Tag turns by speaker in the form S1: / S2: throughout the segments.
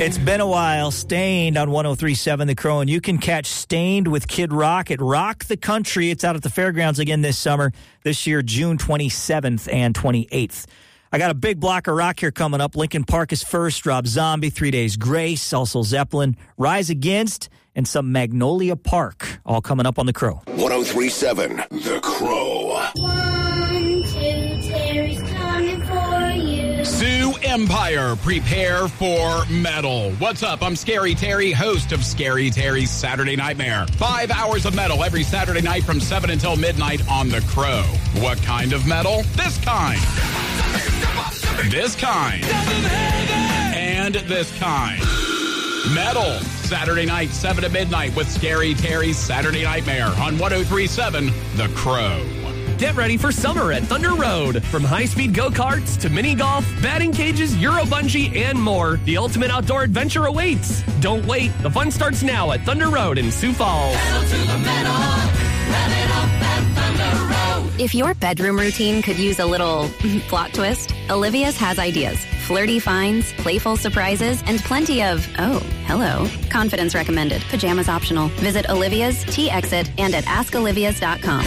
S1: It's been a while. Stained on 103.7 The Crow, and you can catch Stained with Kid Rock at Rock the Country. It's out at the fairgrounds again this summer, this year, June 27th and 28th. I got a big block of rock here coming up. Linkin Park is first, Rob Zombie, 3 Days Grace, also Zeppelin, Rise Against, and some Magnolia Park, all coming up on The Crow.
S2: 103.7 The Crow.
S3: 1, 2, Terry's coming for you.
S4: Sioux Empire, prepare for metal. What's up? I'm Scary Terry, host of Scary Terry's Saturday Nightmare. 5 hours of metal every Saturday night from 7 until midnight on The Crow. What kind of metal? This kind. This kind. And this kind. Metal. Saturday night, 7 to midnight with Scary Terry's Saturday Nightmare on 103.7 The Crow.
S5: Get ready for summer at Thunder Road. From high-speed go-karts to mini golf, batting cages, Euro bungee, and more, the ultimate outdoor adventure awaits. Don't wait. The fun starts now at Thunder Road in Sioux Falls.
S6: Pedal to the metal. Rev it up at Thunder Road.
S7: If your bedroom routine could use a little plot twist, Olivia's has ideas. Flirty finds, playful surprises, and plenty of, oh, hello. Confidence recommended. Pajamas optional. Visit Olivia's, T-Exit, and at askolivias.com.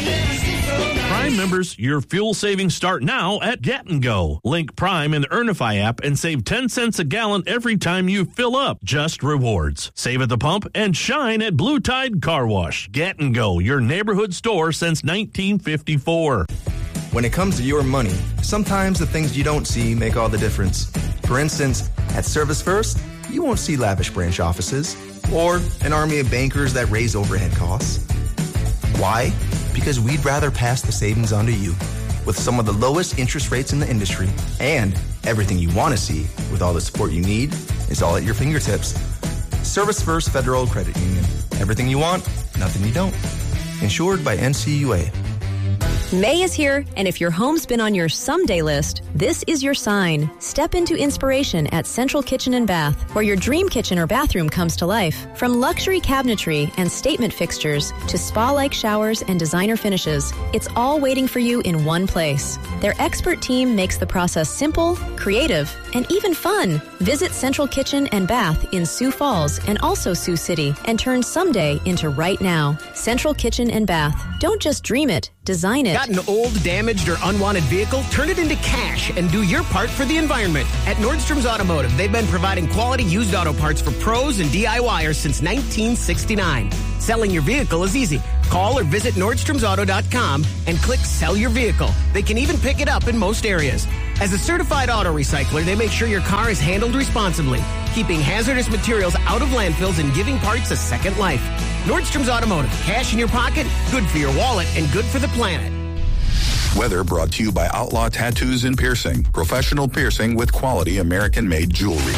S8: Prime members, your fuel savings start now at Get & Go. Link Prime in the Earnify app and save 10 cents a gallon every time you fill up. Just rewards. Save at the pump and shine at Blue Tide Car Wash. Get & Go, your neighborhood store since 1954.
S9: When it comes to your money, sometimes the things you don't see make all the difference. For instance, at Service First, you won't see lavish branch offices or an army of bankers that raise overhead costs. Why? Because we'd rather pass the savings on to you with some of the lowest interest rates in the industry, and everything you want to see with all the support you need is all at your fingertips. Service First Federal Credit Union. Everything you want, nothing you don't. Insured by NCUA.
S10: May is here, and if your home's been on your someday list, this is your sign. Step into inspiration at Central Kitchen and Bath, where your dream kitchen or bathroom comes to life. From luxury cabinetry and statement fixtures to spa-like showers and designer finishes, it's all waiting for you in one place. Their expert team makes the process simple, creative, and even fun. Visit Central Kitchen and Bath in Sioux Falls and also Sioux City and turn someday into right now. Central Kitchen and Bath. Don't just dream it, design it.
S11: Got an old, damaged, or unwanted vehicle? Turn it into cash and do your part for the environment. At Nordstrom's Automotive, they've been providing quality used auto parts for pros and DIYers since 1969. Selling your vehicle is easy. Call or visit NordstromsAuto.com and click Sell Your Vehicle. They can even pick it up in most areas. As a certified auto recycler, they make sure your car is handled responsibly, keeping hazardous materials out of landfills and giving parts a second life. Nordstrom's Automotive. Cash in your pocket, good for your wallet, and good for the planet.
S2: Weather brought to you by Outlaw Tattoos and Piercing. Professional piercing with quality American-made jewelry.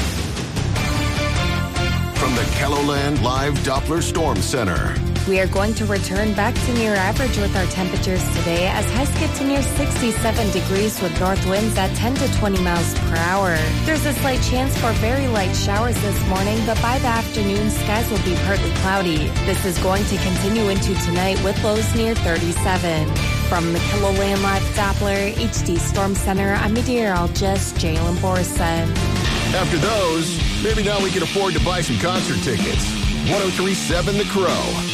S2: From the KELOLAND Live Doppler Storm Center.
S12: We are going to return back to near average with our temperatures today as highs get to near 67 degrees with north winds at 10 to 20 miles per hour. There's a slight chance for very light showers this morning, but by the afternoon, skies will be partly cloudy. This is going to continue into tonight with lows near 37. From the KELOLAND Live Doppler HD Storm Center, I'm meteorologist Jalen Borson.
S2: After those, maybe now we can afford to buy some concert tickets. 103.7 The Crow.